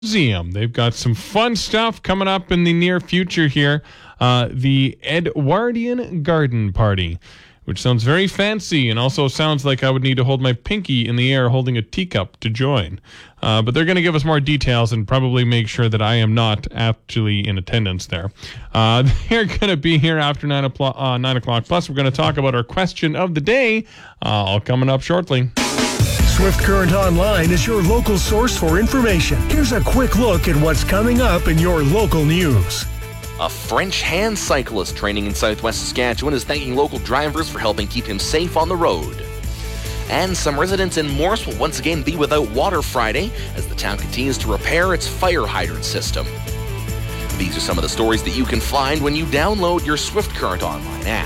Museum. They've got some fun stuff coming up in the near future here. The Edwardian Garden Party, which sounds very fancy and also sounds like I would need to hold my pinky in the air holding a teacup to join. But they're going to give us more details and probably make sure that I am not actually in attendance there. They're going to be here after 9 o'clock. Plus, we're going to talk about our question of the day, all coming up shortly. Swift Current Online is your local source for information. Here's a quick look at what's coming up in your local news. A French hand cyclist training in southwest Saskatchewan is thanking local drivers for helping keep him safe on the road. And some residents in Morse will once again be without water Friday as the town continues to repair its fire hydrant system. These are some of the stories that you can find when you download your Swift Current Online app.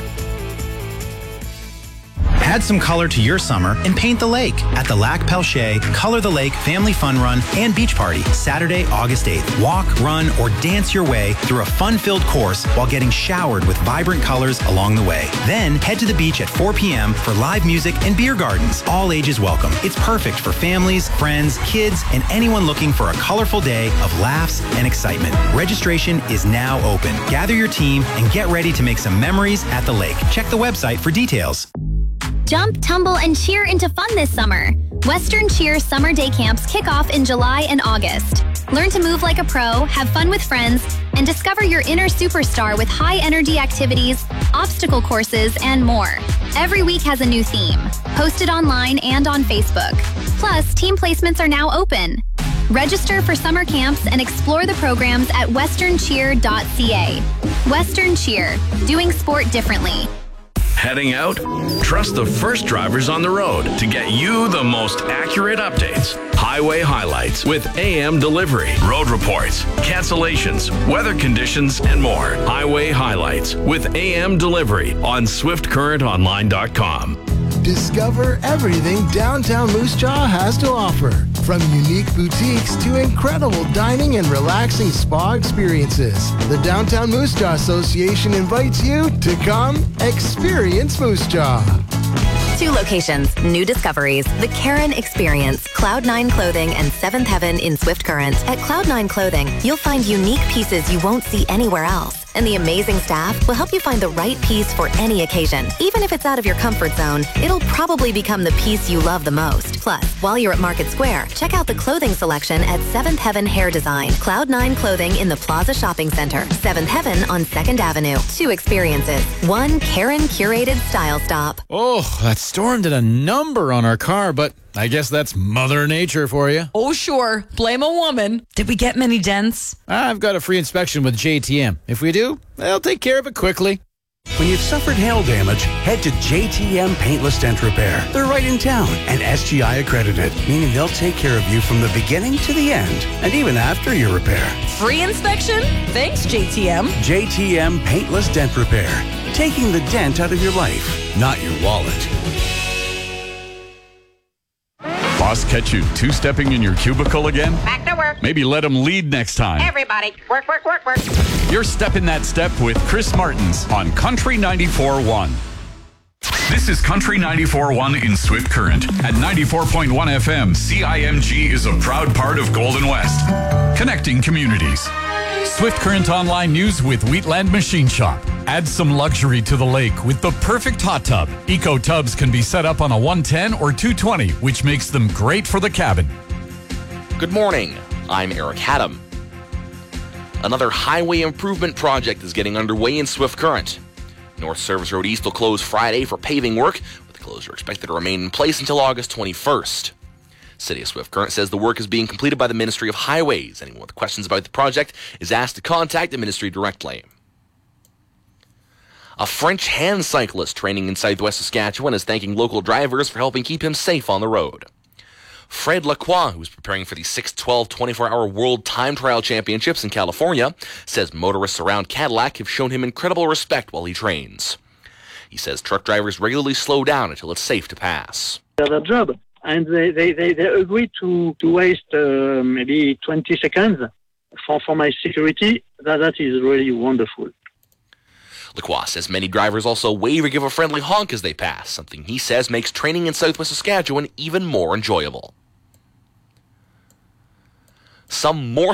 Add some color to your summer and paint the lake at the Lac Pelche Color the Lake Family Fun Run and Beach Party, Saturday, August 8th. Walk, run, or dance your way through a fun-filled course while getting showered with vibrant colors along the way. Then head to the beach at 4 p.m. for live music and beer gardens. All ages welcome. It's perfect for families, friends, kids, and anyone looking for a colorful day of laughs and excitement. Registration is now open. Gather your team and get ready to make some memories at the lake. Check the website for details. Jump, tumble, and cheer into fun this summer. Western Cheer Summer Day Camps kick off in July and August. Learn to move like a pro, have fun with friends, and discover your inner superstar with high-energy activities, obstacle courses, and more. Every week has a new theme, posted online and on Facebook. Plus, team placements are now open. Register for summer camps and explore the programs at westerncheer.ca. Western Cheer, doing sport differently. Heading out? Trust the first drivers on the road to get you the most accurate updates. Highway highlights with AM delivery, road reports, cancellations, weather conditions, and more. Highway highlights with AM delivery on SwiftCurrentOnline.com. Discover everything downtown Moose Jaw has to offer. From unique boutiques to incredible dining and relaxing spa experiences. The Downtown Moose Jaw Association invites you to come experience Moose Jaw. 2 locations, new discoveries, the Karen Experience, Cloud9 Clothing, and Seventh Heaven in Swift Current. At Cloud9 Clothing, you'll find unique pieces you won't see anywhere else. And the amazing staff will help you find the right piece for any occasion. Even if it's out of your comfort zone, it'll probably become the piece you love the most. Plus, while you're at Market Square, check out the clothing selection at Seventh Heaven Hair Design. Cloud9 Clothing in the Plaza Shopping Center. Seventh Heaven on 2nd Avenue. 2 experiences. 1 Karen curated style stop. Oh, that storm did a number on our car, but I guess that's Mother Nature for you. Oh, sure. Blame a woman. Did we get many dents? I've got a free inspection with JTM. If we do, they'll take care of it quickly. When you've suffered hail damage, head to JTM Paintless Dent Repair. They're right in town and SGI accredited, meaning they'll take care of you from the beginning to the end, and even after your repair. Free inspection? Thanks, JTM. JTM Paintless Dent Repair. Taking the dent out of your life, not your wallet. Boss catch you two-stepping in your cubicle again? Back to work. Maybe let him lead next time. Everybody, work, work, work, work. You're stepping that step with Chris Martins on Country 94.1. This is Country 94.1 in Swift Current. At 94.1 FM, CIMG is a proud part of Golden West. Connecting communities. Swift Current Online News with Wheatland Machine Shop. Add some luxury to the lake with the perfect hot tub. Eco tubs can be set up on a 110 or 220, which makes them great for the cabin. Good morning. I'm Eric Haddam. Another highway improvement project is getting underway in Swift Current. North Service Road East will close Friday for paving work, with the closure expected to remain in place until August 21st. City of Swift Current says the work is being completed by the Ministry of Highways. Anyone with questions about the project is asked to contact the ministry directly. A French hand cyclist training in southwest Saskatchewan is thanking local drivers for helping keep him safe on the road. Fred Lacroix, who is preparing for the 6:12 24-hour World Time Trial Championships in California, says motorists around Cadillac have shown him incredible respect while he trains. He says truck drivers regularly slow down until it's safe to pass. Their job, and they agree to waste maybe 20 seconds for my security. That is really wonderful. Lacroix says many drivers also wave or give a friendly honk as they pass, something he says makes training in southwest Saskatchewan even more enjoyable. some more